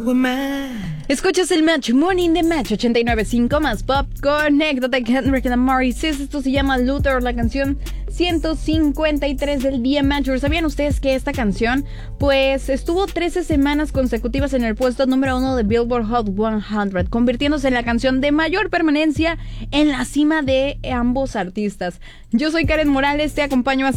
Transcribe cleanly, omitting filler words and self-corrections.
Escuchas el Match Morning de Match 89.5 más pop. Conéctate, Kendrick Lamar. Esto se llama Luther, la canción 153 del día Matcher. ¿Sabían ustedes que esta canción pues estuvo 13 semanas consecutivas en el puesto número 1 de Billboard Hot 100, convirtiéndose en la canción de mayor permanencia en la cima de ambos artistas? Yo soy Karen Morales, te acompaño hasta